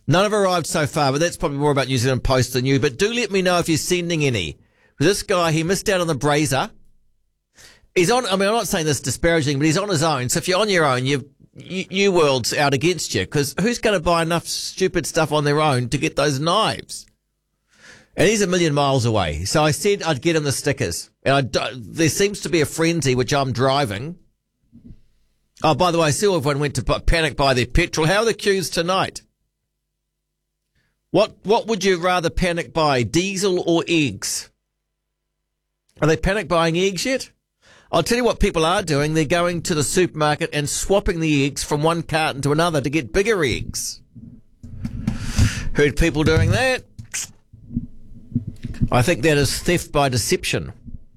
None have arrived so far, but that's probably more about New Zealand Post than you. But do let me know if you're sending any. This guy, he missed out on the Brazier. He's on, I mean, I'm not saying this disparaging, but he's on his own. So if you're on your own, New World's out against you, because who's going to buy enough stupid stuff on their own to get those knives? And he's a million miles away. So I said I'd get him the stickers. And there seems to be a frenzy, which I'm driving. Oh, by the way, I see everyone went to panic buy their petrol. How are the queues tonight? What would you rather panic buy, diesel or eggs? Are they panic buying eggs yet? I'll tell you what people are doing. They're going to the supermarket and swapping the eggs from one carton to another to get bigger eggs. Heard people doing that. I think that is theft by deception.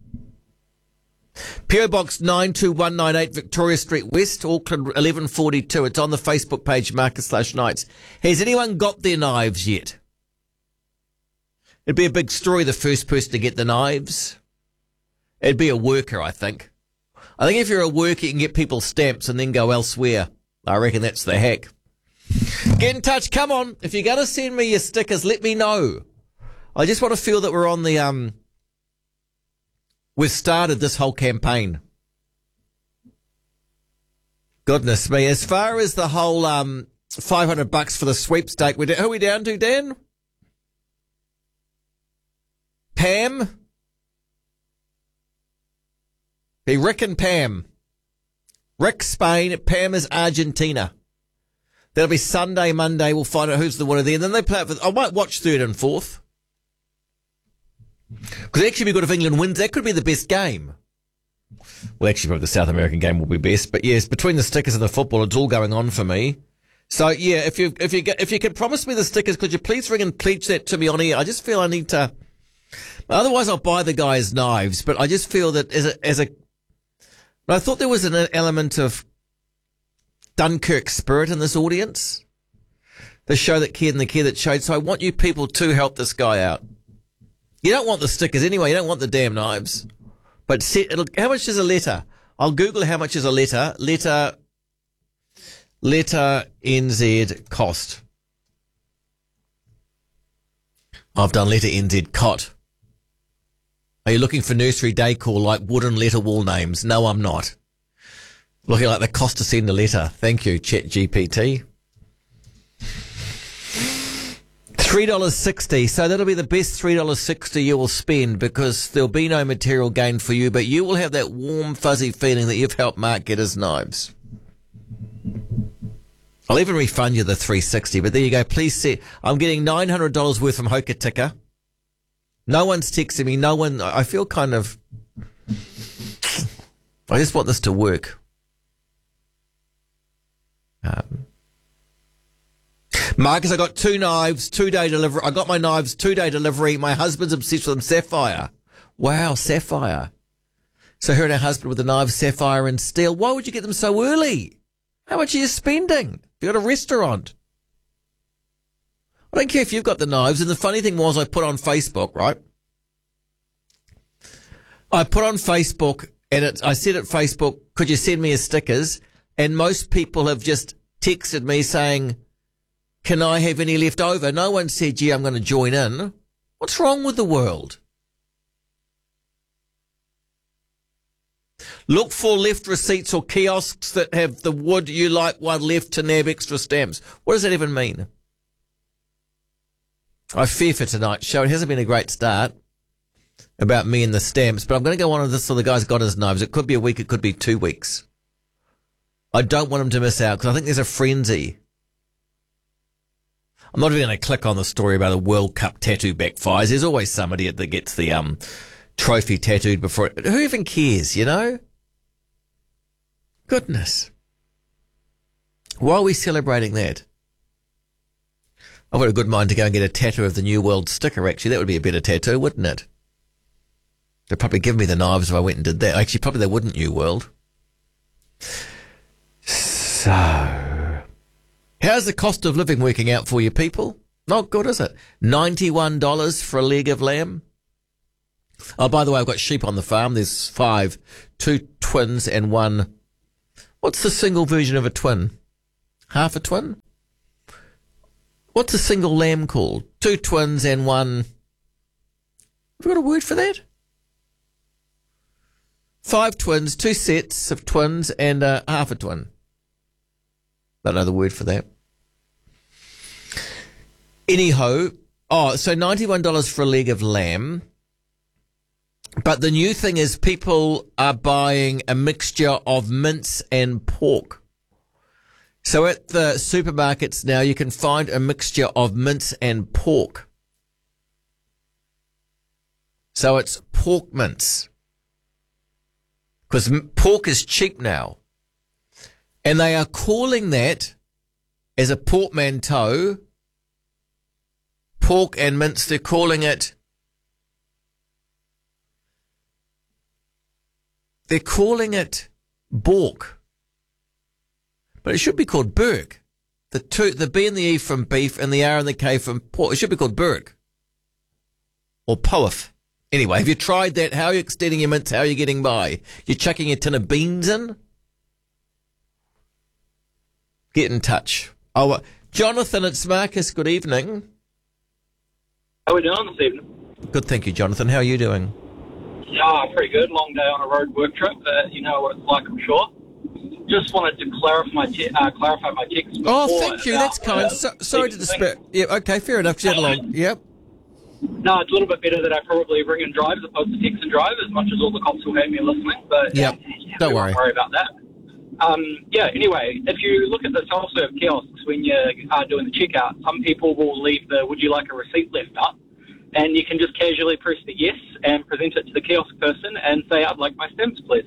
PO Box 92198 Victoria Street West, Auckland 1142. It's on the Facebook page, Marcus/Knights. Has anyone got their knives yet? It'd be a big story, the first person to get the knives. It'd be a worker, I think. I think if you're a worker, you can get people's stamps and then go elsewhere. I reckon that's the hack. Get in touch. Come on. If you're going to send me your stickers, let me know. I just want to feel that we're on the, we've started this whole campaign. Goodness me. As far as the whole, $500 for the sweepstake, who are we down to, Dan? Pam? Be Rick and Pam. Rick, Spain. Pam is Argentina. That'll be Sunday, Monday. We'll find out who's the winner there. And then they play it for, I might watch third and fourth. Because actually, we've got if England wins, that could be the best game. Well, actually, probably the South American game will be best. But yes, between the stickers and the football, it's all going on for me. So yeah, if you can promise me the stickers, could you please ring and pledge that to me on here? I just feel I need to. Otherwise, I'll buy the guy's knives. But I just feel that I thought there was an element of Dunkirk spirit in this audience. The show that cared and the care that showed. So I want you people to help this guy out. You don't want the stickers anyway. You don't want the damn knives. But how much is a letter? I'll Google how much is a letter. Letter NZ cost. I've done letter NZ cot. Are you looking for nursery decor like wooden letter wall names? No, I'm not. Looking like the cost to send a letter. Thank you, ChatGPT. $3.60. So that'll be the best $3.60 you will spend because there'll be no material gain for you, but you will have that warm, fuzzy feeling that you've helped Mark get his knives. I'll even refund you the $3.60, but there you go. Please see. I'm getting $900 worth from Hokitika. No one's texting me. No one. I feel kind of. I just want this to work. Marcus, I got 2 knives, 2-day delivery. I got my knives, 2-day delivery. My husband's obsessed with them. Sapphire. Wow, sapphire. So her and her husband with the knives, sapphire and steel. Why would you get them so early? How much are you spending? You got a restaurant. I don't care if you've got the knives. And the funny thing was I put on Facebook, right? I put on Facebook and I said at Facebook, could you send me your stickers? And most people have just texted me saying, can I have any left over? No one said, gee, I'm going to join in. What's wrong with the world? Look for left receipts or kiosks that have the would you like one left to nab extra stamps. What does that even mean? I fear for tonight's show. It hasn't been a great start about me and the stamps, but I'm going to go on with this so the guy's got his knives. It could be a week, it could be 2 weeks. I don't want him to miss out because I think there's a frenzy. I'm not even going to click on the story about a World Cup tattoo backfires. There's always some idiot that gets the trophy tattooed before it. Who even cares, you know? Goodness. Why are we celebrating that? I've got a good mind to go and get a tattoo of the New World sticker, actually. That would be a better tattoo, wouldn't it? They'd probably give me the knives if I went and did that. Actually, probably they wouldn't, New World. So, how's the cost of living working out for you people? Not good, is it? $91 for a leg of lamb. Oh, by the way, I've got sheep on the farm. There's 5, 2 twins and 1. What's the single version of a twin? Half a twin? What's a single lamb called? 2 twins and one... Have we got a word for that? 5 twins, 2 sets of twins and half a twin. Don't know the word for that. Anyhow, so $91 for a leg of lamb. But the new thing is people are buying a mixture of mince and pork. So at the supermarkets now, you can find a mixture of mince and pork. So it's pork mince. Because pork is cheap now. And they are calling that as a portmanteau, pork and mince, they're calling it, Bork. But it should be called Burk. The B and the E from beef and the R and the K from pork. It should be called Burk. Or Poaf. Anyway, have you tried that? How are you extending your mince? How are you getting by? You're chucking a tin of beans in? Get in touch. Oh, Jonathan, it's Marcus. Good evening. How are we doing this evening? Good, thank you, Jonathan. How are you doing? Yeah, pretty good. Long day on a road work trip, but you know what it's like, I'm sure. Just wanted to clarify my text before. Oh, thank you. That's kind. Sorry to despair. Yeah, okay, fair enough. Get along. Yep. No, it's a little bit better that I probably ring and drive as opposed to text and drive, as much as all the cops will hate me listening. But yep. Don't worry. Won't worry about that. Anyway, if you look at the self-serve kiosks when you are doing the checkout, some people will leave the "would you like a receipt" left up, and you can just casually press the yes and present it to the kiosk person and say, "I'd like my stamps, please."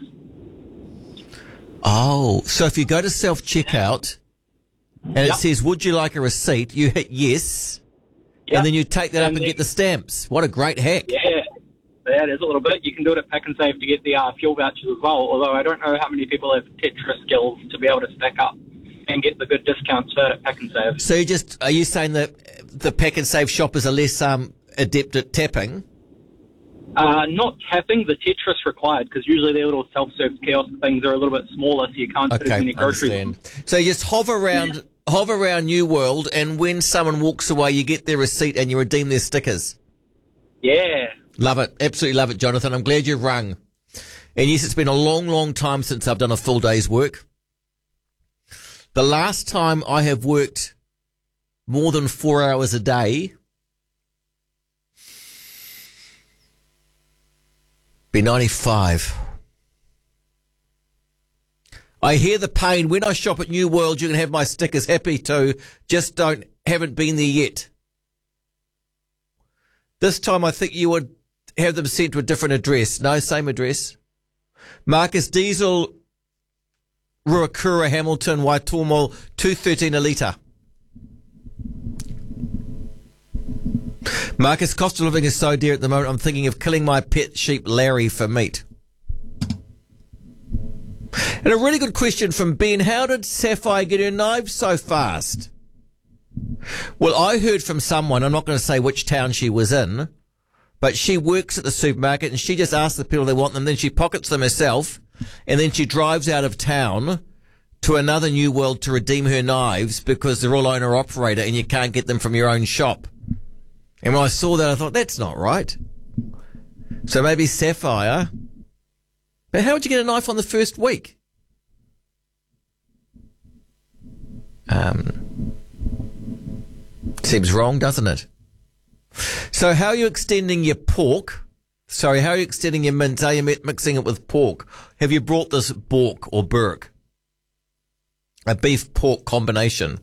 Oh, so if you go to self-checkout and it says, "Would you like a receipt?" you hit yes, and then you take that up and get the stamps. What a great hack. Yeah, that is a little bit. You can do it at Pack and Save to get the fuel vouchers as well, although I don't know how many people have Tetris skills to be able to stack up and get the good discounts at Pack and Save. So are you saying that the Pack and Save shoppers are less adept at tapping? Not tapping, the Tetris required, because usually their little self-serve kiosk things are a little bit smaller, so you can't put as many groceries in. So you just hover around New World, and when someone walks away, you get their receipt and you redeem their stickers. Yeah. Love it. Absolutely love it, Jonathan. I'm glad you've rung. And yes, it's been a long, long time since I've done a full day's work. The last time I have worked more than 4 hours a day be 95. I hear the pain. When I shop at New World, you can have my stickers. Happy to. Just haven't been there yet. This time I think you would have them sent to a different address. No, same address. Marcus, diesel, Ruakura, Hamilton, Waitomo, $2.13 a litre. Marcus, cost of living is so dear at the moment, I'm thinking of killing my pet sheep Larry for meat. And a really good question from Ben. How did Sapphire get her knives so fast? Well, I heard from someone, I'm not going to say which town she was in, but she works at the supermarket and she just asks the people they want them, then she pockets them herself, and then she drives out of town to another New World to redeem her knives because they're all owner-operator and you can't get them from your own shop. And when I saw that, I thought, that's not right. So maybe Sapphire. But how would you get a knife on the first week? Seems wrong, doesn't it? So how are you extending your pork? Sorry, how are you extending your mince? Are you mixing it with pork? Have you brought this Bork or Burke? A beef-pork combination.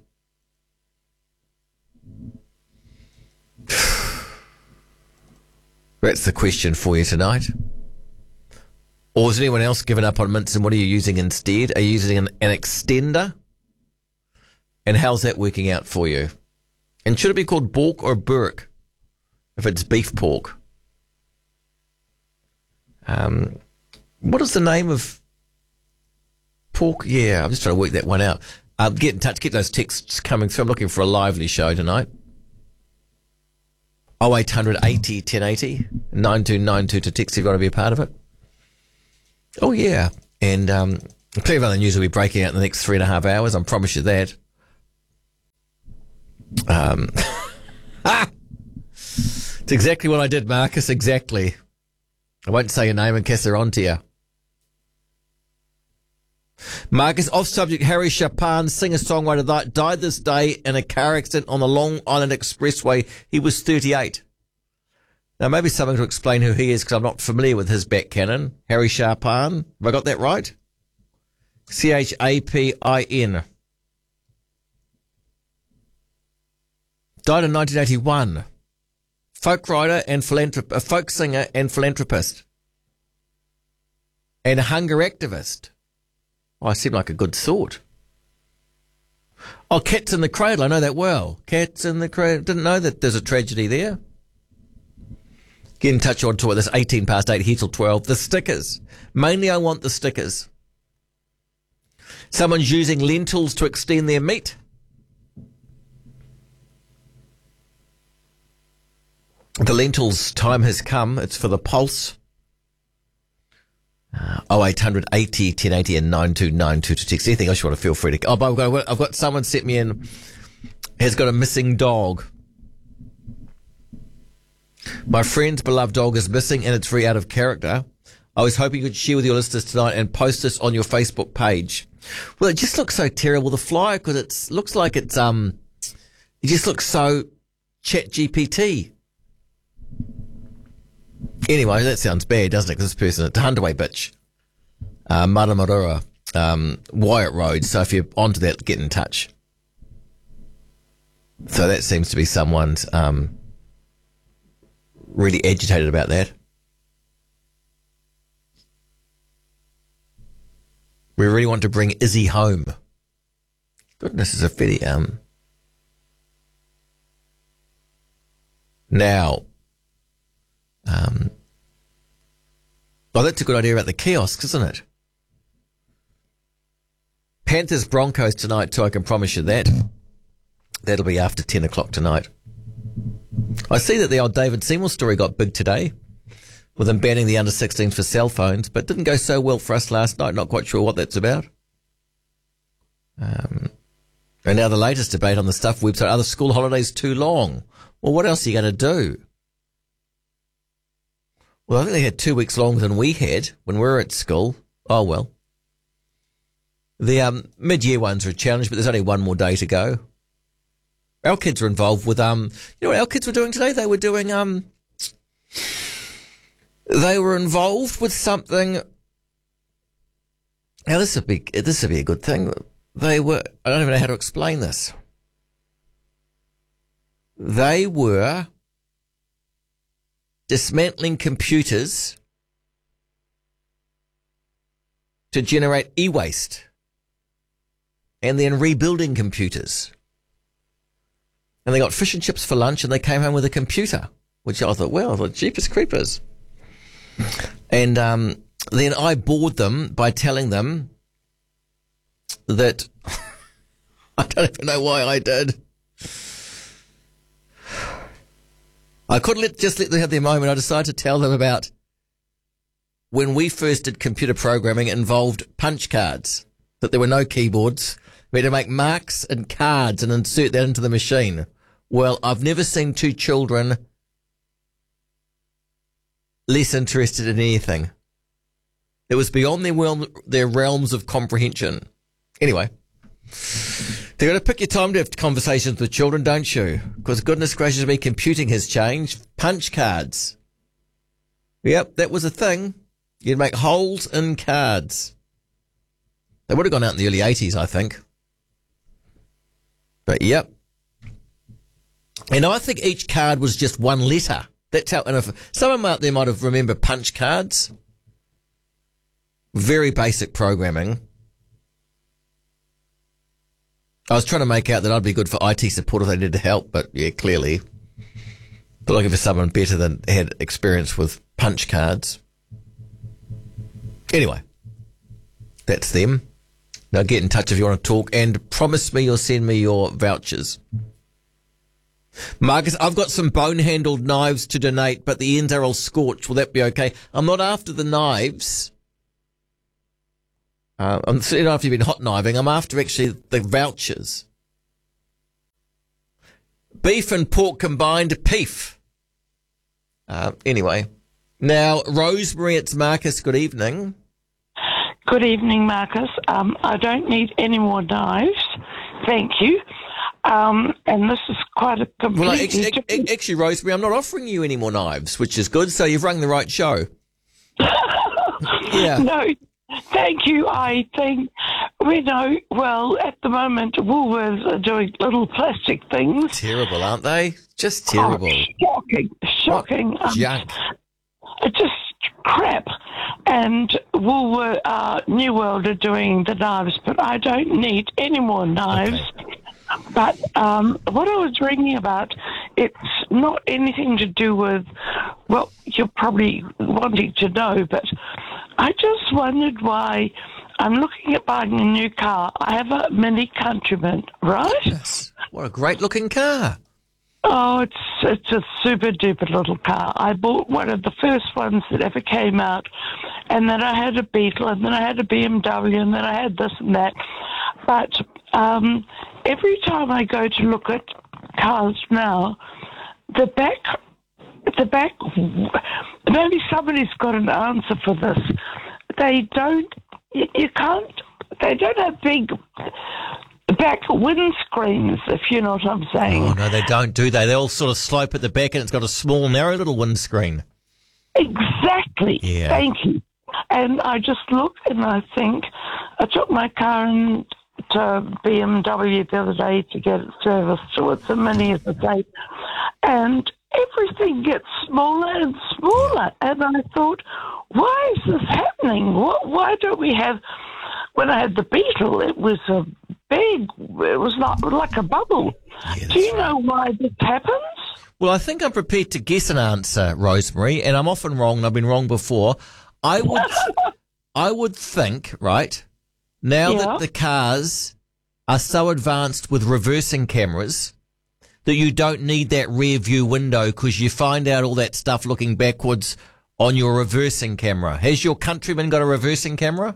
That's the question for you tonight. Or has anyone else given up on mince and what are you using instead? Are you using an extender? And how's that working out for you? And should it be called Bork or Burke if it's beef pork? What is the name of pork? Yeah, I'm just trying to work that one out. Get in touch, get those texts coming through. I'm looking for a lively show tonight. 0800 80 1080 9292 to text if you want to be a part of it. Oh, yeah. And plenty of other news will be breaking out in the next 3.5 hours. I promise you that. It's exactly what I did, Marcus, exactly. I won't say your name in case they're on to you. Marcus, off subject, Harry Chapin, singer-songwriter, died this day in a car accident on the Long Island Expressway. He was 38. Now, maybe someone to explain who he is, because I'm not familiar with his backcanon. Harry Chapin. Have I got that right? Chapin. Died in 1981. Folk writer and folk singer and philanthropist. And a hunger activist. Oh, I seem like a good sort. Oh, Cats in the Cradle, I know that well. Cats in the Cradle. Didn't know that there's a tragedy there. Get in touch on tour. This 18 past 8, here till 12. The stickers. Mainly I want the stickers. Someone's using lentils to extend their meat. The lentils time has come. It's for the Pulse. 0800 80 1080 and 9292 to text. Anything else you want to feel free to... Oh, I've got someone sent me in, has got a missing dog. My friend's beloved dog is missing and it's very out of character. I was hoping you could share with your listeners tonight and post this on your Facebook page. Well, it just looks so terrible, the flyer, because it looks like it just looks so ChatGPT. Anyway, that sounds bad, doesn't it? Because this person, it's a Hundaway bitch. Maramarua, Wyatt Road. So if you're onto that, get in touch. So that seems to be someone's really agitated about that. We really want to bring Izzy home. Goodness, is a very now. Oh, that's a good idea about the kiosks, isn't it? Panthers Broncos tonight too, I can promise you that. That'll be after 10 o'clock tonight. I see that the old David Seymour story got big today, with them banning the under-16s for cell phones, but didn't go so well for us last night. Not quite sure what that's about. And now the latest debate on the Stuff website, are the school holidays too long? Well, what else are you going to do? Well, I think they had 2 weeks longer than we had when we were at school. Oh, well. The mid-year ones are a challenge, but there's only one more day to go. Our kids are involved with, you know what our kids were doing today? They were doing, they were involved with something. Now, this would be a good thing. I don't even know how to explain this. They were dismantling computers to generate e-waste and then rebuilding computers. And they got fish and chips for lunch and they came home with a computer, which I thought, jeepers creepers. And then I bored them by telling them that I don't even know why I did. I couldn't let them have their moment. I decided to tell them about when we first did computer programming, it involved punch cards, that there were no keyboards. We had to make marks and cards and insert that into the machine. Well, I've never seen two children less interested in anything. It was beyond their realms of comprehension. Anyway, they've got to pick your time to have conversations with children, don't you? Because goodness gracious me, computing has changed. Punch cards. Yep, that was a thing. You'd make holes in cards. They would have gone out in the early 80s, I think. But yep. And I think each card was just one letter. That's how, and if someone out there might have remembered punch cards. Very basic programming. I was trying to make out that I'd be good for IT support if they needed help, but yeah, clearly. But looking for someone better than had experience with punch cards. Anyway, that's them. Now get in touch if you want to talk and promise me you'll send me your vouchers. Marcus, I've got some bone-handled knives to donate, but the ends are all scorched. Will that be okay? I'm not after the knives. I'm certainly not after you've been hot kniving. I'm after actually the vouchers. Beef and pork combined, peef. Anyway. Now, Rosemary, it's Marcus. Good evening. Good evening, Marcus. I don't need any more knives. Thank you. And this is quite a completely... Well, actually, Rosemary, I'm not offering you any more knives, which is good, so you've rung the right show. Yeah. No, thank you. I think well, at the moment, Woolworths are doing little plastic things. Terrible, aren't they? Just terrible. Oh, shocking. Junk. It's just crap. And New World are doing the knives, but I don't need any more knives. Okay. But what I was reading about, it's not anything to do with, well, you're probably wanting to know, but I just wondered why I'm looking at buying a new car. I have a Mini Countryman, right? Yes. What a great-looking car. Oh, it's a super-duper little car. I bought one of the first ones that ever came out, and then I had a Beetle, and then I had a BMW, and then I had this and that. But every time I go to look at cars now, the back, maybe somebody's got an answer for this. They don't have big back windscreens, if you know what I'm saying. Oh, no, they don't, do they? They all sort of slope at the back and it's got a small, narrow little windscreen. Exactly. Yeah. Thank you. And I just look and I think, I took my car to BMW the other day to get it serviced, so it's a Mini as a day, and everything gets smaller and smaller. And I thought, why is this happening? Why don't we have? When I had the Beetle, it was like a bubble. Yes. Do you know why this happens? Well, I think I'm prepared to guess an answer, Rosemary, and I'm often wrong, and I've been wrong before. I would think, right, now that the cars are so advanced with reversing cameras that you don't need that rear view window because you find out all that stuff looking backwards on your reversing camera. Has your Countryman got a reversing camera?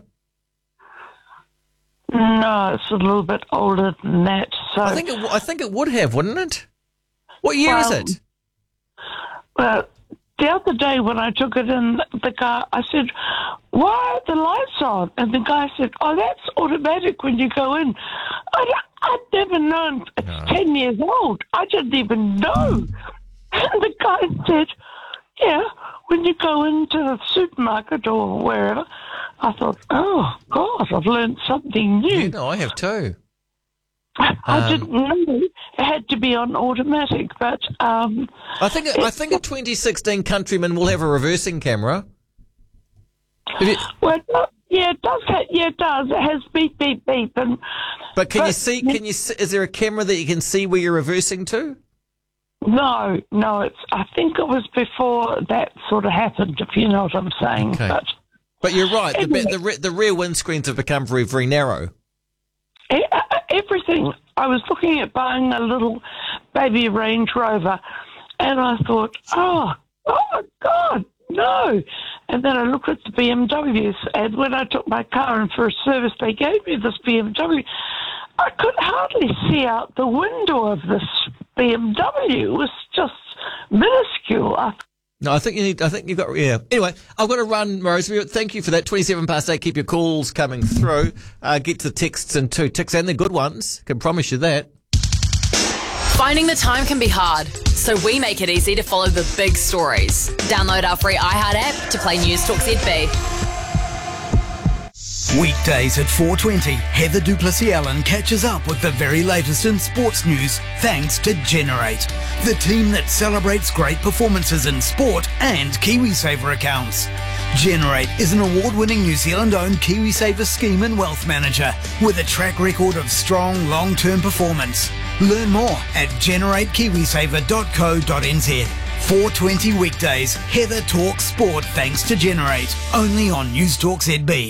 No, it's a little bit older than that. So I think it would have, wouldn't it? What year is it? Well, the other day when I took it in the car, I said, why are the lights on? And the guy said, oh, that's automatic when you go in. I'd never known. It's 10 years old. I didn't even know. And the guy said, yeah, when you go into the supermarket or wherever. I thought, oh, God, I've learned something new. Yeah, no, I have too. I didn't know it had to be on automatic, but I think a 2016 Countryman will have a reversing camera. Well, yeah, it does. It does. It has beep, beep, beep. But can you see? Is there a camera that you can see where you're reversing to? No. I think it was before that sort of happened. If you know what I'm saying. Okay. But you're right. Anyway, the rear windscreens have become very, very narrow. Everything. I was looking at buying a little baby Range Rover, and I thought, oh God, no. And then I looked at the BMWs, and when I took my car in for a service, they gave me this BMW. I could hardly see out the window of this BMW. It was just minuscule. No, I think you've got, yeah. Anyway, I've got to run, Rosemary. Thank you for that. 8:27. Keep your calls coming through. Get to the texts in 2 ticks, and the good ones. Can promise you that. Finding the time can be hard, so we make it easy to follow the big stories. Download our free iHeart app to play News Talk ZB. Weekdays at 4:20, Heather Duplessis-Allen catches up with the very latest in sports news thanks to Generate, the team that celebrates great performances in sport and KiwiSaver accounts. Generate is an award-winning New Zealand-owned KiwiSaver scheme and wealth manager with a track record of strong long-term performance. Learn more at generatekiwisaver.co.nz. 4:20 weekdays, Heather talks sport thanks to Generate, only on News Talk ZB.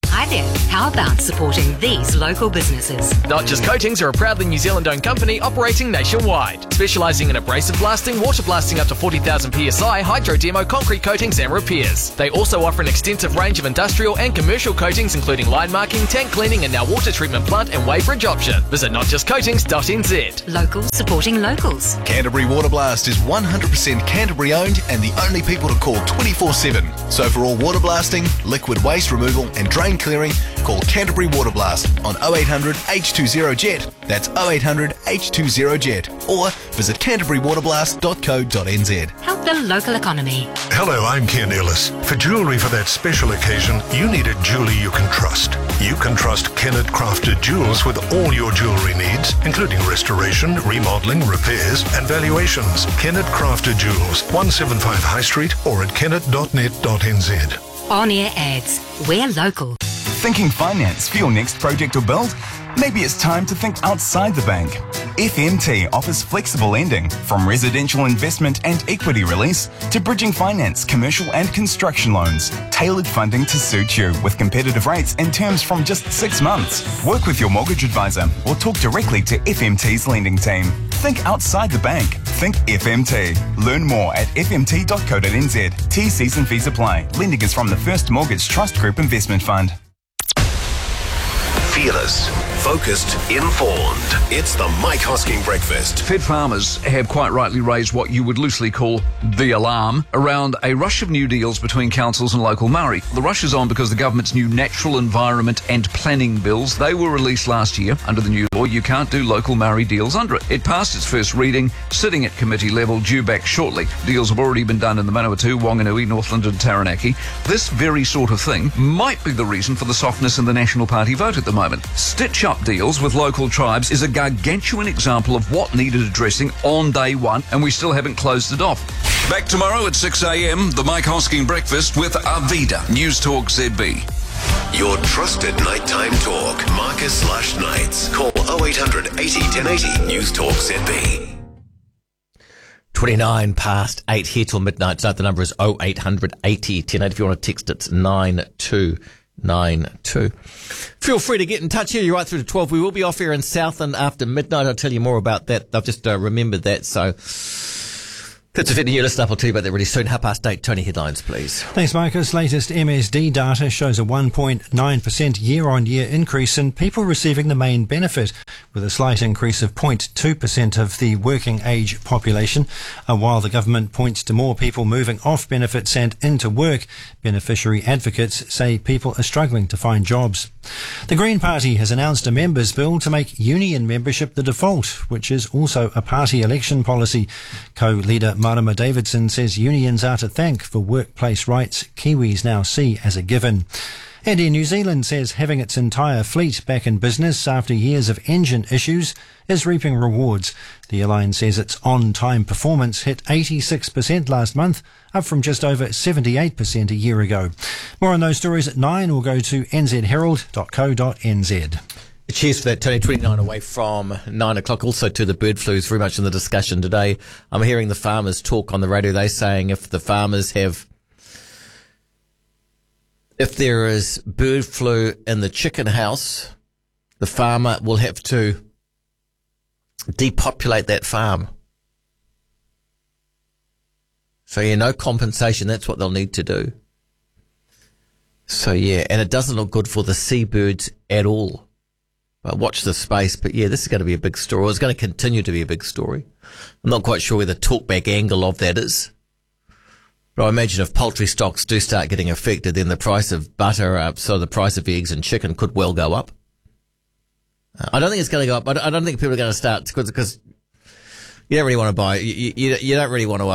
Hi there. How about supporting these local businesses? Not Just Coatings are a proudly New Zealand-owned company operating nationwide, specialising in abrasive blasting, water blasting up to 40,000 psi, hydro demo, concrete coatings and repairs. They also offer an extensive range of industrial and commercial coatings, including line marking, tank cleaning and now water treatment plant and wave bridge option. Visit notjustcoatings.nz. Locals supporting locals. Canterbury Water Blast is 100% Canterbury owned and the only people to call 24/7. So for all water blasting, liquid waste removal and drain clearing, call Canterbury Water Blast on 0800 H20JET. That's 0800 H20JET. Or visit canterburywaterblast.co.nz. Help the local economy. Hello, I'm Ken Ellis. For jewellery for that special occasion, you need a jeweller you can trust. You can trust Kennett Crafted Jewels with all your jewellery needs, including restoration, remodelling, repairs and valuations. Kennett Crafted Jewels, 175 High Street or at kennett.net.nz. On-air ads. We're local. Thinking finance for your next project or build? Maybe it's time to think outside the bank. FMT offers flexible lending, from residential investment and equity release to bridging finance, commercial and construction loans. Tailored funding to suit you with competitive rates and terms from just 6 months. Work with your mortgage advisor or talk directly to FMT's lending team. Think outside the bank. Think FMT. Learn more at fmt.co.nz. TCs and fees apply. Lending is from the First Mortgage Trust Group Investment Fund. Fearless, focused, informed. It's the Mike Hosking Breakfast. Fed farmers have quite rightly raised what you would loosely call the alarm around a rush of new deals between councils and local Māori. The rush is on because the government's new natural environment and planning bills, they were released last year. Under the new law, you can't do local Māori deals under it. It passed its first reading, sitting at committee level, due back shortly. Deals have already been done in the Manawatu, Wanganui, Northland and Taranaki. This very sort of thing might be the reason for the softness in the National Party vote at the moment. Stitch-up deals with local tribes is a gargantuan example of what needed addressing on day one, and we still haven't closed it off. Back tomorrow at 6 a.m, the Mike Hosking Breakfast with Arvida, News Talk ZB. Your trusted nighttime talk. Marcus/Knights. Call 0800 80 1080. News Talk ZB. 29 past 8 here till midnight. Tonight the number is 0800 80 1080. If you want to text, it's 9292. Feel free to get in touch here. You're right through to 12. We will be off here in Southland after midnight. I'll tell you more about that. I've just remembered that. So that's a new list up. I'll tell you about that really soon. 8:30. Tony, headlines, please. Thanks, Marcus. Latest MSD data shows a 1.9% year-on-year increase in people receiving the main benefit, with a slight increase of 0.2% of the working age population. While the government points to more people moving off benefits and into work, beneficiary advocates say people are struggling to find jobs. The Green Party has announced a members' bill to make union membership the default, which is also a party election policy. Co-leader Marama Davidson says unions are to thank for workplace rights Kiwis now see as a given. And Air New Zealand says having its entire fleet back in business after years of engine issues is reaping rewards. The airline says its on-time performance hit 86% last month, up from just over 78% a year ago. More on those stories at 9, or go to nzherald.co.nz. Cheers for that, Tony. 29 away from 9 o'clock. Also to the bird flu is very much in the discussion today. I'm hearing the farmers talk on the radio. They're saying if there is bird flu in the chicken house, the farmer will have to depopulate that farm. So no compensation. That's what they'll need to do. So and it doesn't look good for the seabirds at all. But watch the space. But this is going to be a big story. It's going to continue to be a big story. I'm not quite sure where the talkback angle of that is. But I imagine if poultry stocks do start getting affected, then the price of butter, so the price of eggs and chicken could well go up. I don't think it's going to go up. I don't think people are going to start, because you don't really want to buy, you don't really want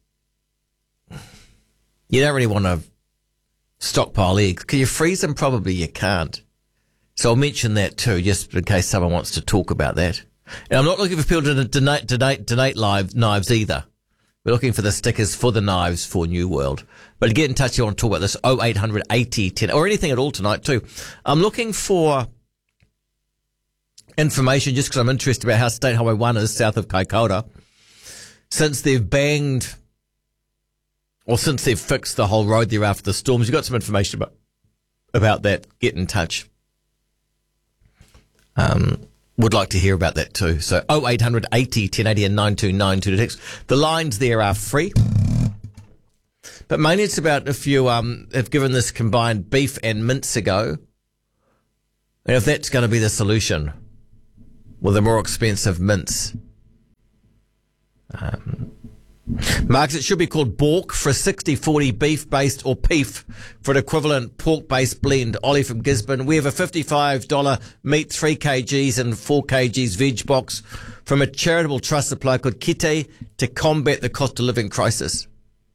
to stockpile eggs. Can you freeze them? Probably you can't. So I'll mention that too, just in case someone wants to talk about that. And I'm not looking for people to donate knives either. We're looking for the stickers for the knives for New World. But to get in touch, if you want to talk about this, 0800 80 10, or anything at all tonight too. I'm looking for information just because I'm interested about how State Highway 1 is south of Kaikoura. Since they've fixed the whole road there after the storms, you've got some information about that, get in touch. Would like to hear about that too. So 0800 80 1080 and 9292 to text. The lines there are free. But mainly it's about if you have given this combined beef and mince a go, and if that's going to be the solution with a more expensive mince. Marcus, it should be called Bork for a 60-40 beef-based or beef for an equivalent pork-based blend. Ollie from Gisborne. We have a $55 meat 3 kgs and 4 kgs veg box from a charitable trust supply called Kite to combat the cost of living crisis.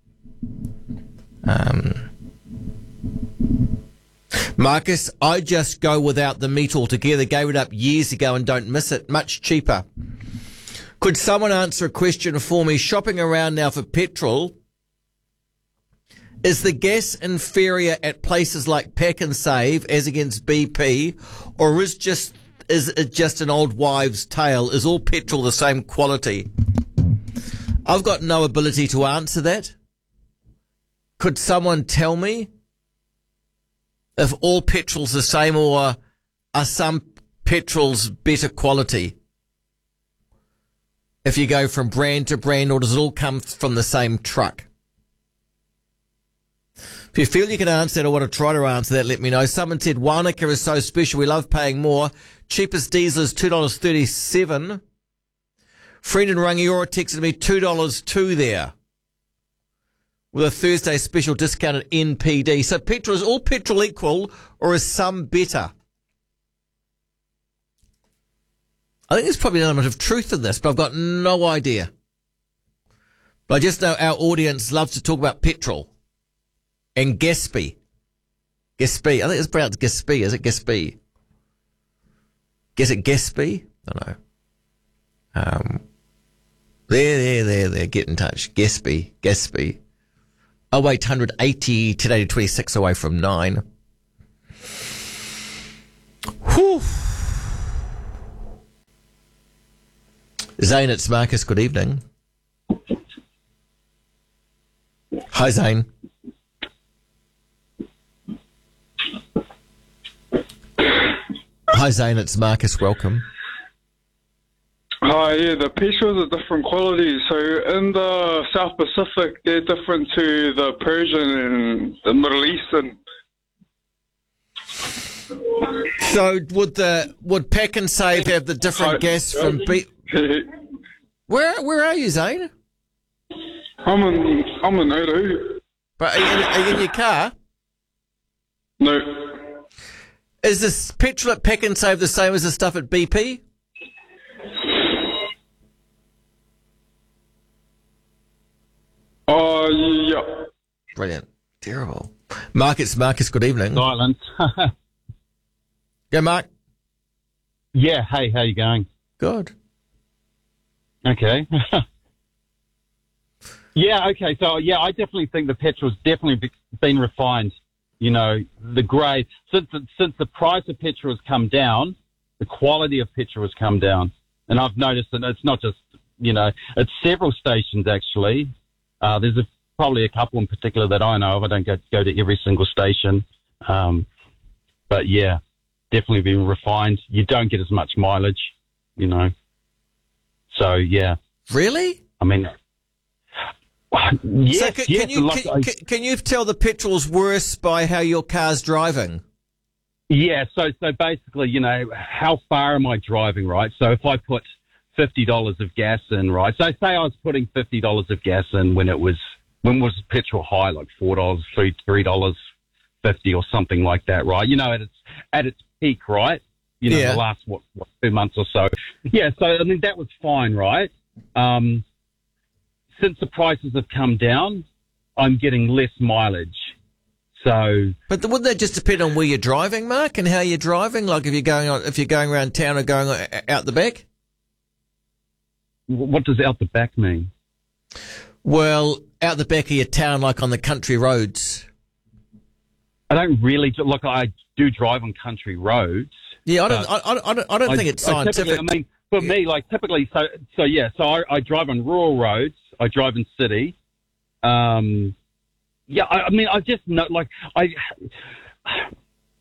Marcus, I just go without the meat altogether. Gave it up years ago and don't miss it. Much cheaper. Could someone answer a question for me? Shopping around now for petrol. Is the gas inferior at places like Pack and Save as against BP, or is it just an old wives' tale? Is all petrol the same quality? I've got no ability to answer that. Could someone tell me if all petrol's the same, or are some petrols better quality? If you go from brand to brand, or does it all come from the same truck? If you feel you can answer that or want to try to answer that, let me know. Someone said Wanaka is so special, we love paying more. Cheapest diesel is $2.37. Friend in Rangiora texted me $2 too there, with a Thursday special discount at NPD. So petrol, is all petrol equal, or is some better? I think there's probably an element of truth in this, but I've got no idea. But I just know our audience loves to talk about petrol and Gaspy. Gaspy. I think it's pronounced Gaspy. Is it Gaspy? Is it Gaspy? I don't know. There. Get in touch. Gaspy. 0800 80 today to 26 away from 9. Whew. Zane, it's Marcus. Good evening. Hi, Zane. Hi, Zane. It's Marcus. Welcome. Hi, yeah, the petrels are different qualities. So in the South Pacific, they're different to the Persian and the Middle Eastern. So would Pack and Save have the different gas from beef? Where are you, Zane? I'm in Otahu. But are you in your car? No. Is this petrol at Pack and Save the same as the stuff at BP? Yeah. Brilliant. Terrible. Marcus, good evening. Silence. Go, Mark. Yeah, hey, how you going? Good. Okay. Yeah, okay. So, yeah, I definitely think the petrol's definitely been refined. You know, the grade. Since the price of petrol has come down, the quality of petrol has come down. And I've noticed that it's not just, it's several stations, actually. There's probably a couple in particular that I know of. I don't go to every single station. But, yeah, definitely been refined. You don't get as much mileage, So, yeah. Really? I mean, yes, so can you tell the petrol's worse by how your car's driving? Yeah, so basically, how far am I driving, right? So if I put $50 of gas in, right? So say I was putting $50 of gas in when was petrol high, like $4, $3.50 or something like that, right? At its peak, right? The last, 2 months or so. Yeah, so, I mean, that was fine, right? Since the prices have come down, I'm getting less mileage. So, but wouldn't that just depend on where you're driving, Mark, and how you're driving? Like if you're going around town or going out the back? What does out the back mean? Well, out the back of your town, like on the country roads. I don't really look. I do drive on country roads. Yeah, I don't think it's scientific. I mean, for me, like typically, so I drive on rural roads. I drive in city. Yeah, I mean, I just know, like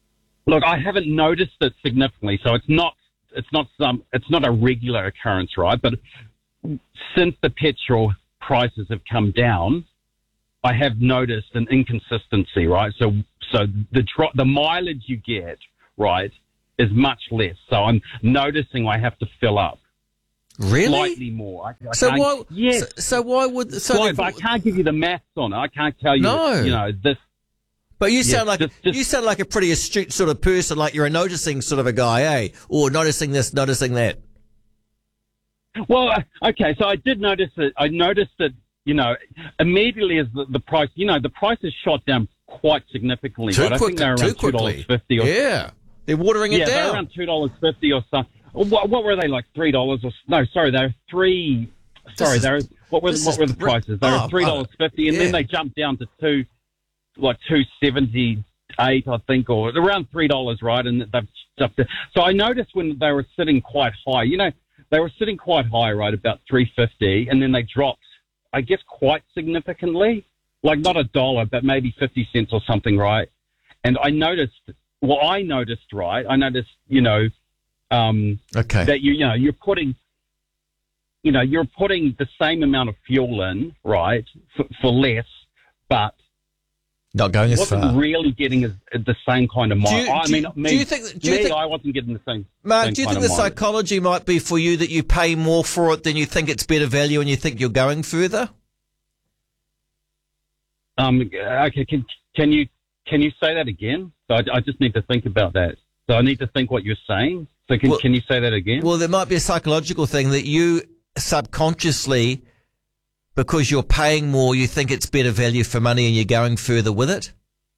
Look, I haven't noticed it significantly, so it's not a regular occurrence, right? But since the petrol prices have come down, I have noticed an inconsistency, right? So the mileage you get, right, is much less. So I'm noticing I have to fill up. Really? Slightly more. So why? Yes. So why would? But I can't give you the maths on it. I can't tell you. No. You know this. But you sound you sound like a pretty astute sort of person, like you're a noticing sort of a guy, eh? Or noticing this, noticing that. Well, okay. So I did notice it. I noticed that, you know, immediately as the price, you know, the price has shot down quite significantly. Too right? I think they're around $2.50. Yeah, they're watering it down. They're around $2.50 or something. What were they, like $3 or no? Sorry, they were $3. Sorry, what were the prices? They were $3.50, and then they jumped down to $2.78, I think, or around $3, right? And they've jumped. So I noticed when they were sitting quite high. You know, they were sitting quite high, right, about $3.50, and then they dropped, I guess, quite significantly, like not $1, but maybe 50 cents or something, right? And I noticed, right? I noticed, you know. That you're putting the same amount of fuel in, right, for less, but not going as far. Wasn't really getting the same kind of mileage. Do you think I wasn't getting the same? Mark, same do you kind think of the mileage. psychology might be for you that you pay more for it than you think it's better value, and you think you're going further? Okay, can you say that again? So I just need to think about that. So I need to think what you're saying. So can you say that again? Well, there might be a psychological thing that you subconsciously, because you're paying more, you think it's better value for money and you're going further with it?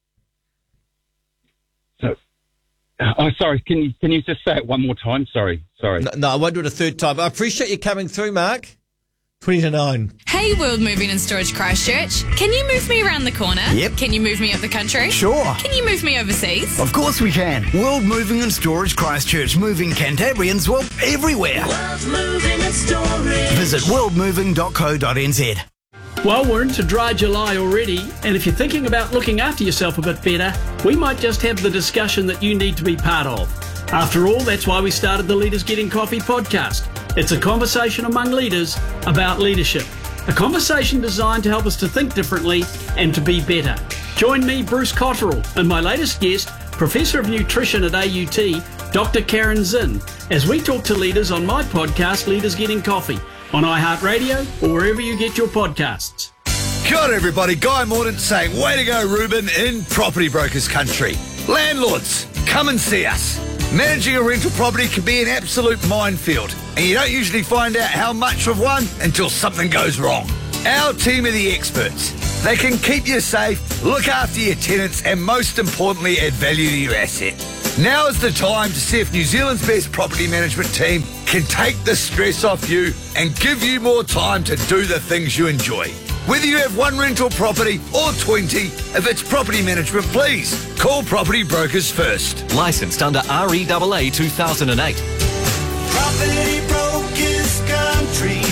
So, sorry, can you just say it one more time? Sorry. No, I won't do it a third time. I appreciate you coming through, Mark. 20 to 9. Hey, World Moving and Storage Christchurch. Can you move me around the corner? Yep. Can you move me up the country? Sure. Can you move me overseas? Of course we can. World Moving and Storage Christchurch, moving Cantabrians, well, everywhere. World Moving and Storage. Visit worldmoving.co.nz. Well, we're into dry July already, and if you're thinking about looking after yourself a bit better, we might just have the discussion that you need to be part of. After all, that's why we started the Leaders Getting Coffee podcast. It's a conversation among leaders about leadership. A conversation designed to help us to think differently and to be better. Join me, Bruce Cotterill, and my latest guest, Professor of Nutrition at AUT, Dr. Karen Zinn, as we talk to leaders on my podcast, Leaders Getting Coffee, on iHeartRadio or wherever you get your podcasts. Kia ora everybody, Guy Mordaunt saying, way to go Ruben in Property Brokers Country. Landlords, come and see us. Managing a rental property can be an absolute minefield, and you don't usually find out how much of one until something goes wrong. Our team are the experts. They can keep you safe, look after your tenants, and most importantly, add value to your asset. Now is the time to see if New Zealand's best property management team can take the stress off you and give you more time to do the things you enjoy. Whether you have one rental property or 20, if it's property management, please call Property Brokers first. Licensed under REAA 2008. Property Brokers Country.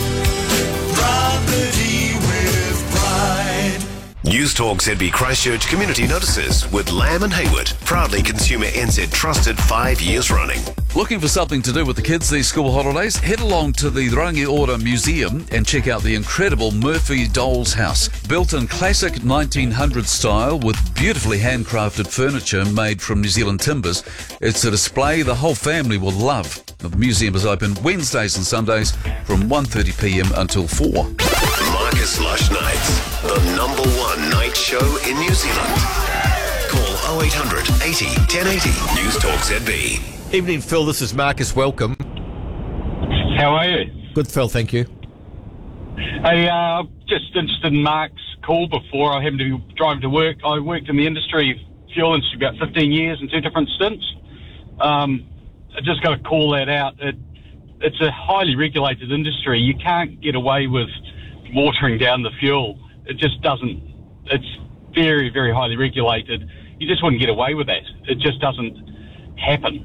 Property with pride. News Talk ZB Christchurch Community Notices with Lamb and Hayward. Proudly Consumer NZ trusted 5 years running. Looking for something to do with the kids these school holidays? Head along to the Rangi Ora Museum and check out the incredible Murphy Doll's House. Built in classic 1900s style with beautifully handcrafted furniture made from New Zealand timbers. It's a display the whole family will love. The museum is open Wednesdays and Sundays from 1:30pm until 4. Marcus Lush Nights, the #1 night show in New Zealand. Call 0800 80 1080 News Talk ZB. Evening, Phil. This is Marcus. Welcome. How are you? Good, Phil. Thank you. Hey, just interested in Mark's call before. I happened to be driving to work. I worked in the industry, fuel industry, about 15 years in 2 different stints. I just got to call that out. It's a highly regulated industry. You can't get away with watering down the fuel. It just doesn't. It's very, very highly regulated. You just wouldn't get away with that. It just doesn't happen.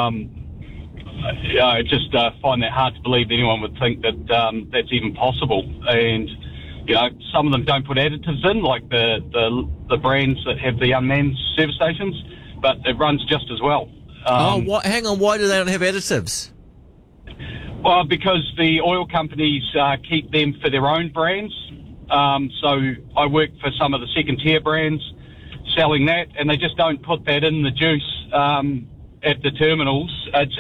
I just find that hard to believe that anyone would think that that's even possible. And some of them don't put additives in, like the brands that have the unmanned service stations. but it runs just as well. Hang on, why do they not have additives? Well, because the oil companies keep them for their own brands. So I work for some of the second-tier brands selling that, and they just don't put that in the juice at the terminals.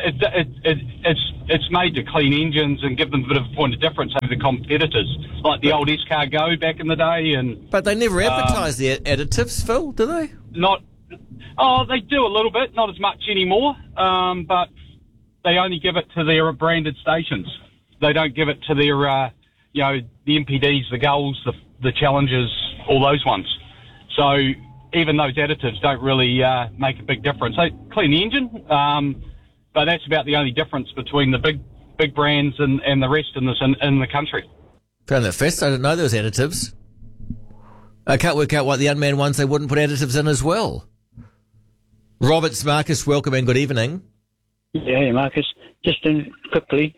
It's made to clean engines and give them a bit of a point of difference over the competitors, like the old S-Car Go back in the day. But they never advertise the additives, Phil, do they? They do a little bit, not as much anymore, but they only give it to their branded stations. They don't give it to their, the MPDs, the Gulls, the Challengers, all those ones. So even those additives don't really make a big difference. They clean the engine, but that's about the only difference between the big brands and the rest in the country. Found that fast. I didn't know there was additives. I can't work out why the unmanned ones they wouldn't put additives in as well. Roberts, Marcus, welcome and good evening. Yeah, hey Marcus. Just quickly,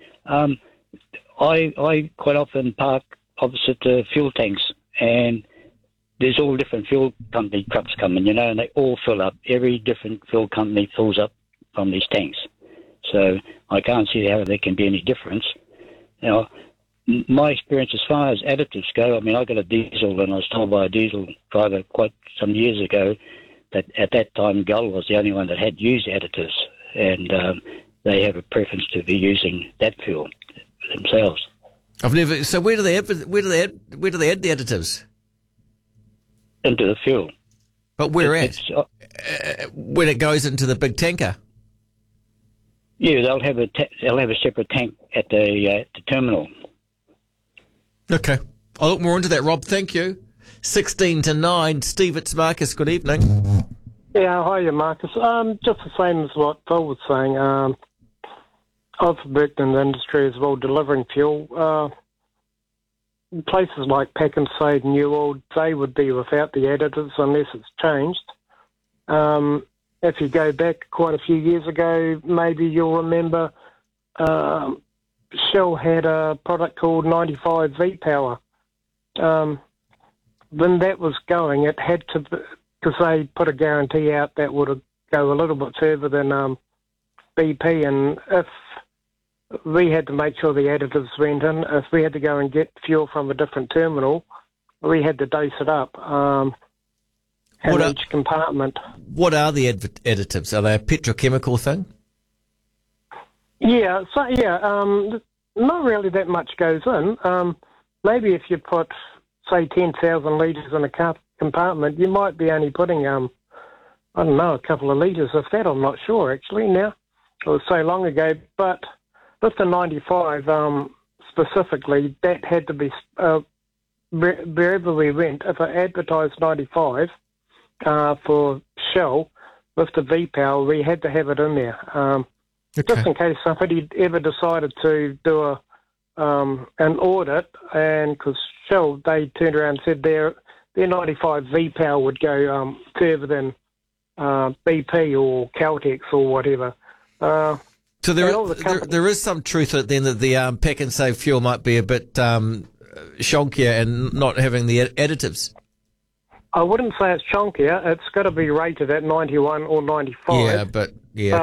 I quite often park opposite the fuel tanks, and there's all different fuel company trucks coming, and they all fill up. Every different fuel company fills up from these tanks. So I can't see how there can be any difference. Now, my experience as far as additives go, I mean, I got a diesel, and I was told by a diesel driver quite some years ago that at that time Gull was the only one that had used additives, and they have a preference to be using that fuel themselves. I've never. So where do they add the additives? Into the fuel. But where when it goes into the big tanker? Yeah, they'll have a separate tank at the terminal. Okay, I'll look more into that, Rob. Thank you. 16 to 9. Steve, it's Marcus. Good evening. Yeah, hiya, Marcus. Just the same as what Phil was saying. I've worked in the industry as well, delivering fuel. Places like Peckensaid, Newell, they would be without the additives unless it's changed. If you go back quite a few years ago, maybe you'll remember Shell had a product called 95 V-Power. When that was going, it had to, because they put a guarantee out that would go a little bit further than BP, and if we had to make sure the additives went in, if we had to go and get fuel from a different terminal, we had to dose it up in each compartment. What are the additives? Are they a petrochemical thing? Yeah, not really that much goes in. Maybe if you put, say, 10,000 litres in a compartment, you might be only putting, I don't know, a couple of litres of that. I'm not sure, actually, now. It was so long ago. But with the 95 specifically, that had to be, wherever we went, if I advertised 95 for Shell with the V-Power, we had to have it in there. Just in case somebody ever decided to do an audit, and because Shell, they turned around and said their 95 V-Power would go further than BP or Caltex or whatever. So there is some truth to it then that the Pack and Save fuel might be a bit shonkier and not having the additives. I wouldn't say it's chunkier. It's got to be rated at 91 or 95. Yeah, but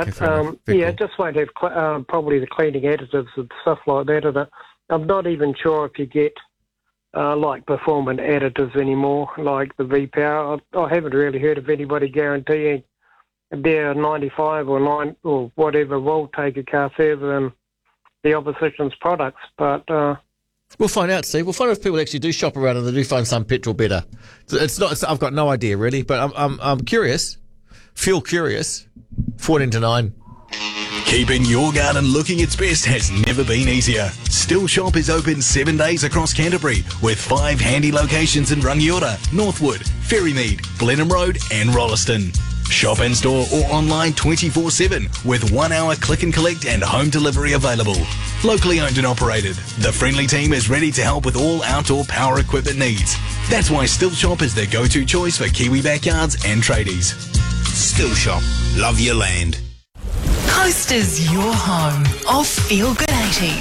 it just won't have probably the cleaning additives and stuff like that. I'm not even sure if you get like performance additives anymore, like the V-Power. I haven't really heard of anybody guaranteeing their 95 or 9 or whatever will take a car further than the opposition's products, but. We'll find out, Steve. We'll find out if people actually do shop around and they do find some petrol better. I've got no idea really, but I'm curious. Feel curious. 14 to 9. Keeping your garden looking its best has never been easier. Still Shop is open 7 days across Canterbury with 5 handy locations in Rangiora, Northwood, Ferrymead, Blenheim Road and Rolleston. Shop in store or online 24/7 with 1 hour click and collect and home delivery available. Locally owned and operated, the friendly team is ready to help with all outdoor power equipment needs. That's why Still Shop is the go-to choice for Kiwi backyards and tradies. Still Shop. Love your land. Coast is your home of Feel Good 80s.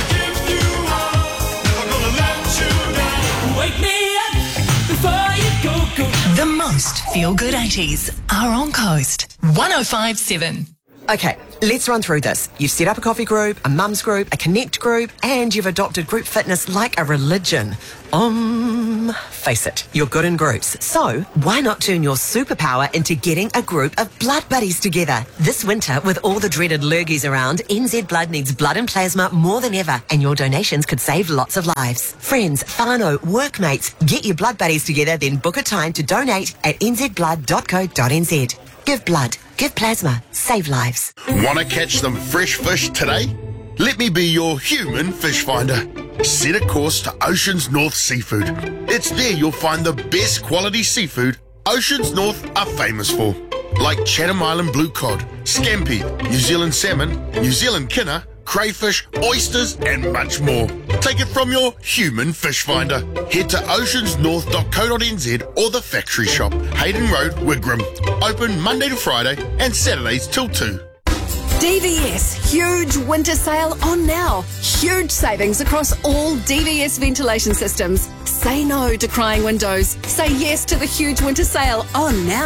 Wake me up before you go. The most Feel Good 80s are on Coast. 1057. Okay, let's run through this. You've set up a coffee group, a mums group, a connect group, and you've adopted group fitness like a religion. Face it, you're good in groups. So, why not turn your superpower into getting a group of blood buddies together? This winter, with all the dreaded lurgies around, NZ Blood needs blood and plasma more than ever, and your donations could save lots of lives. Friends, whānau, workmates, get your blood buddies together, then book a time to donate at nzblood.co.nz. Give blood, give plasma, save lives. Want to catch some fresh fish today? Let me be your human fish finder. Set a course to Oceans North Seafood. It's there you'll find the best quality seafood Oceans North are famous for, like Chatham Island blue cod, scampi, New Zealand salmon, New Zealand kinner, crayfish, oysters, and much more. Take it from your human fish finder. Head to oceansnorth.co.nz or the factory shop, Hayden Road, Wigram. Open Monday to Friday and Saturdays till 2. DVS, huge winter sale on now. Huge savings across all DVS ventilation systems. Say no to crying windows. Say yes to the huge winter sale on now.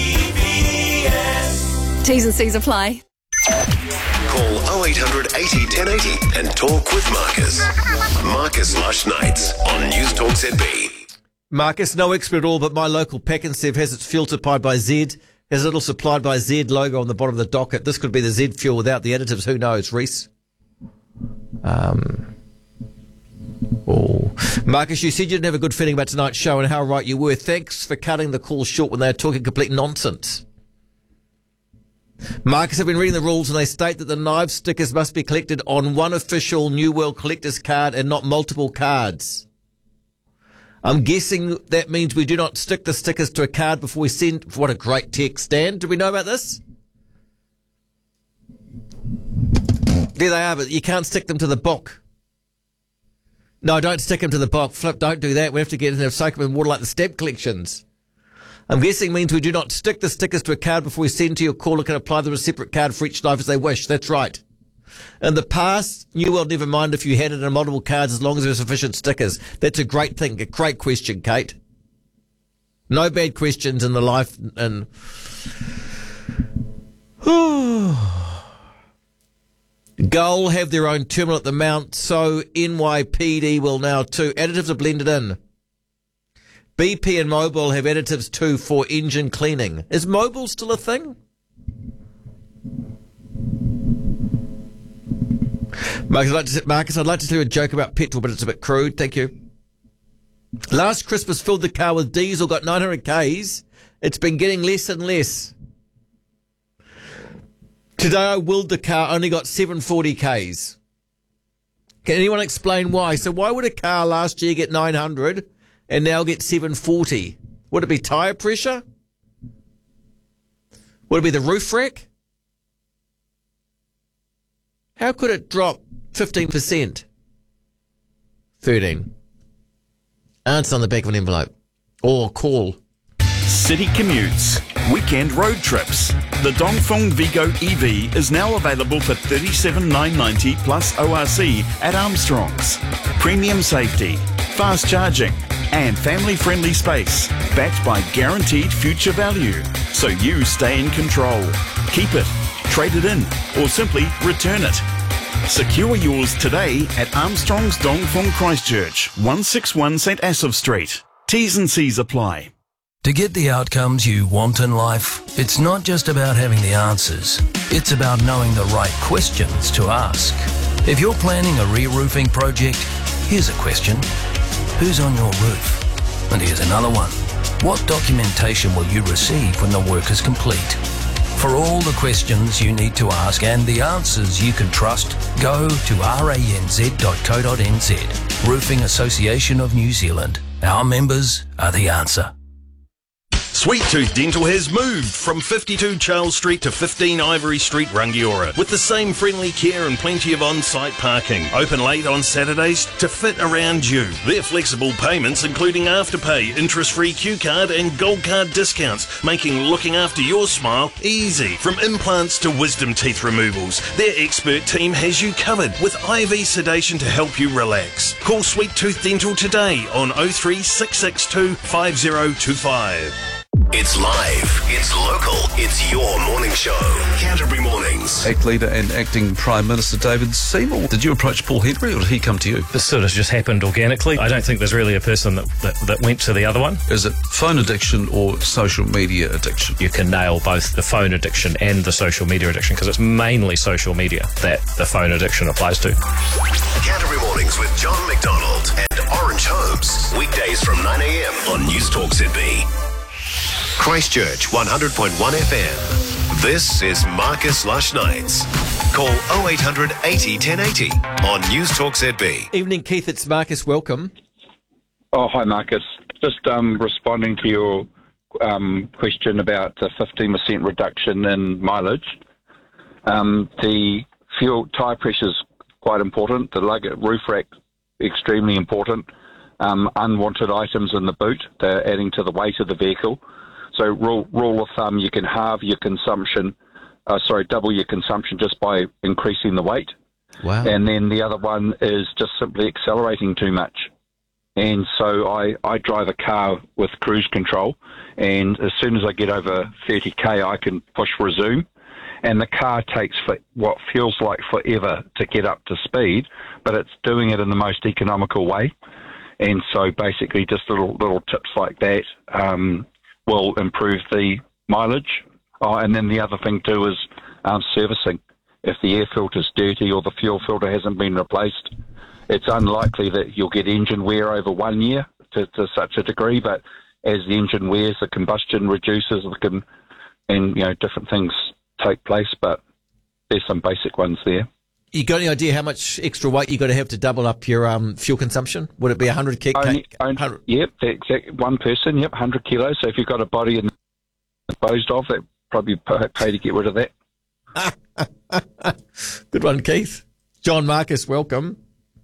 DVS. T's and C's apply. Call 0800 80 1080 and talk with Marcus. Marcus Lush Nights on News Talk ZB. Marcus, no expert at all, but my local Packensev has its fuel supplied by Z. Has a little supplied by Z logo on the bottom of the docket. This could be the Z fuel without the additives. Who knows, Reese? Marcus, you said you didn't have a good feeling about tonight's show and how right you were. Thanks for cutting the call short when they were talking complete nonsense. Marcus, I've been reading the rules and they state that the knife stickers must be collected on one official New World Collector's card and not multiple cards. I'm guessing that means we do not stick the stickers to a card before we send. What a great text, Dan. Do we know about this? There they are, but you can't stick them to the book. No, don't stick them to the book. Flip, don't do that. We have to get into soak them in water like the stamp collections. I'm guessing means we do not stick the stickers to a card before we send to your caller can apply them to a separate card for each knife as they wish. That's right. In the past, New World never mind if you had it on multiple cards as long as there were sufficient stickers. That's a great thing. A great question, Kate. No bad questions in the life. And Gull have their own terminal at the Mount, so NYPD will now too. Additives are blended in. BP and Mobil have additives too for engine cleaning. Is Mobil still a thing? Marcus, I'd like to tell you a joke about petrol, but it's a bit crude. Thank you. Last Christmas, filled the car with diesel, got 900 Ks. It's been getting less and less. Today, I willed the car, only got 740 Ks. Can anyone explain why? So why would a car last year get 900 and now get 740? Would it be tyre pressure? Would it be the roof rack? How could it drop 15%? 13. Answer on the back of an envelope. Or call. City commutes, weekend road trips. The Dongfeng Vigo EV is now available for $37,990 plus ORC at Armstrong's. Premium safety, fast charging, and family-friendly space, backed by guaranteed future value. So you stay in control. Keep it, trade it in, or simply return it. Secure yours today at Armstrong's Dongfeng Christchurch, 161 St Asaph Street. T's and C's apply. To get the outcomes you want in life, it's not just about having the answers. It's about knowing the right questions to ask. If you're planning a re-roofing project, here's a question. Who's on your roof? And here's another one. What documentation will you receive when the work is complete? For all the questions you need to ask and the answers you can trust, go to ranz.co.nz. Roofing Association of New Zealand. Our members are the answer. Sweet Tooth Dental has moved from 52 Charles Street to 15 Ivory Street, Rangiora, with the same friendly care and plenty of on-site parking. Open late on Saturdays to fit around you. Their flexible payments, including Afterpay, interest-free Q card and Gold Card discounts, making looking after your smile easy. From implants to wisdom teeth removals, their expert team has you covered with IV sedation to help you relax. Call Sweet Tooth Dental today on 03 662 5025. It's live, it's local, it's your morning show. Canterbury Mornings. ACT leader and acting Prime Minister David Seymour. Did you approach Paul Henry or did he come to you? This sort of just happened organically. I don't think there's really a person that went to the other one. Is it phone addiction or social media addiction? You can nail both the phone addiction and the social media addiction because it's mainly social media that the phone addiction applies to. Canterbury Mornings with John McDonald and Orange Holmes. Weekdays from 9 a.m. on News Talk ZB. Christchurch 100.1 FM. This is Marcus Lush Nights. Call 0800 80 1080 on News Talk ZB. Evening, Keith. It's Marcus. Welcome. Oh, hi, Marcus. Just responding to your question about the 15% reduction in mileage. The fuel tyre pressure is quite important. The lug roof rack extremely important. Unwanted items in the boot, they're adding to the weight of the vehicle. So rule of thumb, you can halve your consumption, double your consumption just by increasing the weight. Wow. And then the other one is just simply accelerating too much. And so I drive a car with cruise control, and as soon as I get over 30k, I can push resume. And the car takes for what feels like forever to get up to speed, but it's doing it in the most economical way. And so basically just little tips like that will improve the mileage. And then the other thing too is servicing. If the air filter's dirty or the fuel filter hasn't been replaced, it's unlikely that you'll get engine wear over 1 year to such a degree, but as the engine wears, the combustion reduces, and different things take place, but there's some basic ones there. You got any idea how much extra weight you got to have to double up your fuel consumption? Would it be 100 kg? Yep, the exact one person. Yep, 100 kilos. So if you've got a body and disposed of, that probably pay to get rid of that. Good one, Keith. John Marcus, welcome.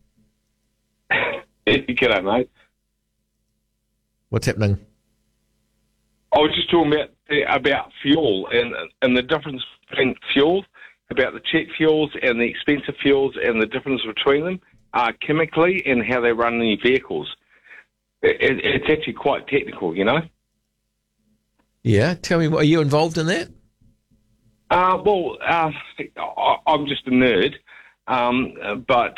G'day, mate. What's happening? I was just talking about fuel and the difference between fuel, about the cheap fuels and the expensive fuels, and the difference between them chemically and how they run in your vehicles. It's actually quite technical, you know. Yeah, tell me, are you involved in that? I'm just a nerd, but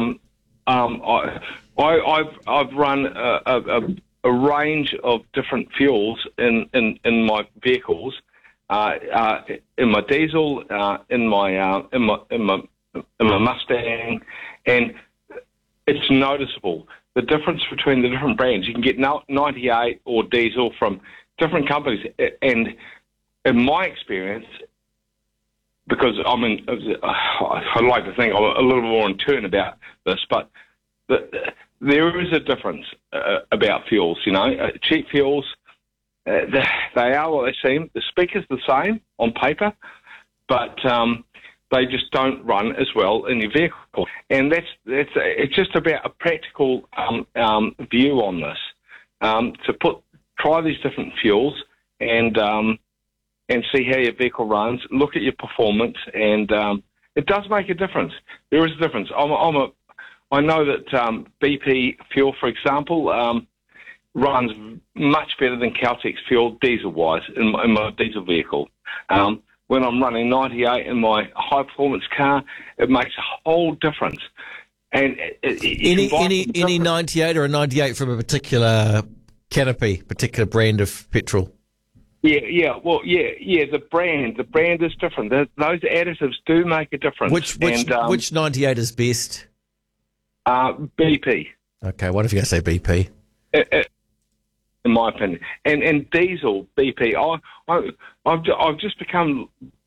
I've run a range of different fuels in my vehicles, in my diesel, in my Mustang, and it's noticeable the difference between the different brands. You can get 98 or diesel from different companies, and in my experience, because I like to think I'm a little more in tune about this, but there is a difference about fuels. You know, cheap fuels, they are what they seem. The speaker's the same on paper, but they just don't run as well in your vehicle. And it's just about a practical view on this. Try these different fuels and see how your vehicle runs. Look at your performance, and it does make a difference. There is a difference. I know that BP fuel, for example, runs much better than Caltex fuel diesel-wise in my diesel vehicle. When I'm running 98 in my high-performance car, it makes a whole difference. And any 98 or a 98 from a particular canopy, particular brand of petrol? Yeah. The brand is different. Those additives do make a difference. Which 98 is best? BP. Okay, what if you say BP? In my opinion, and diesel BP. I've just become.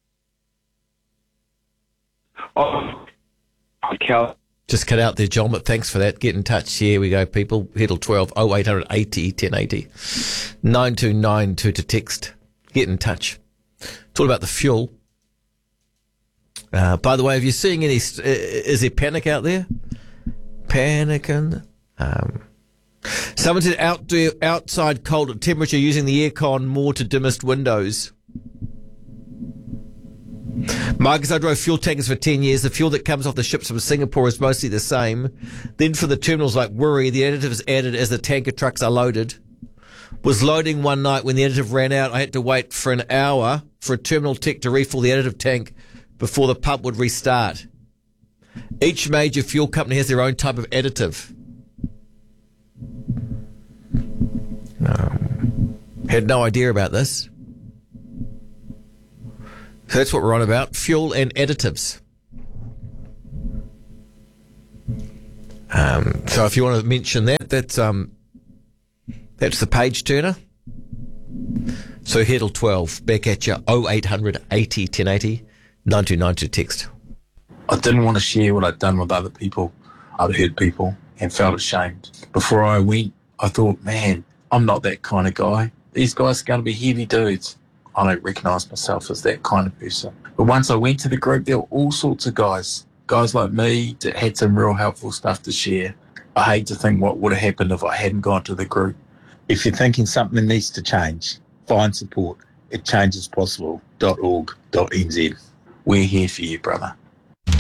Just cut out there, John, but thanks for that. Get in touch. Here we go, people. Heddle 12 0800 80 1080 9292 to text. Get in touch. It's all about the fuel. By the way, have you seeing any? Is there panic out there? Panicking. Someone said outside cold temperature using the aircon more to dimmest windows. Marcus, I drove fuel tankers for 10 years. The fuel that comes off the ships from Singapore is mostly the same. Then for the terminals like Wiri, the additive is added as the tanker trucks are loaded. Was loading one night when the additive ran out. I had to wait for an hour for a terminal tech to refill the additive tank before the pump would restart. Each major fuel company has their own type of additive. Had no idea about this. So that's what we're on about. Fuel and additives. So if you want to mention that, that's the page turner. So Heddle 12, back at you, 0800 80 1080, 9292 text. I didn't want to share what I'd done with other people. I'd hurt people and felt ashamed. Before I went, I thought, man, I'm not that kind of guy. These guys are going to be heavy dudes. I don't recognise myself as that kind of person. But once I went to the group, there were all sorts of guys like me that had some real helpful stuff to share. I hate to think what would have happened if I hadn't gone to the group. If you're thinking something needs to change, find support at changespossible.org.nz. We're here for you, brother.